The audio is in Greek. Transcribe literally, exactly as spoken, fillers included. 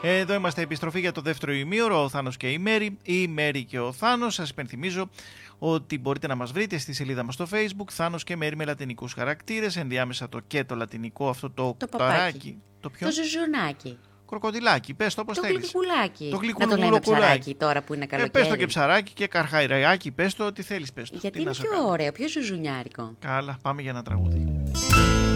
Εδώ είμαστε, επιστροφή για το δεύτερο ημίωρο, ο Θάνος και η Μέρη, η Μέρη και ο Θάνος. Σας υπενθυμίζω ότι μπορείτε να μας βρείτε στη σελίδα μας στο Facebook, Θάνος και Μέρη με λατινικούς χαρακτήρες, ενδιάμεσα το και το λατινικό, αυτό το, Το κουταράκι. παπάκι. Το ποιο? Το ζουζουνάκι. Κροκοδιλάκι, πες το όπως Το θέλεις. γλυκουλάκι. Το Να το λέμε ψαράκι γλυκουλάκι. τώρα που είναι Ε, καλοκαίρι. πες το και ψαράκι και καρχαϊράκι, πες το, ό,τι θέλεις πες το. Γιατί Τι είναι να σε πιο κάνω. ωραίο, πιο ζουζουνιάρικο. Καλά, πάμε για ένα τραγούδι.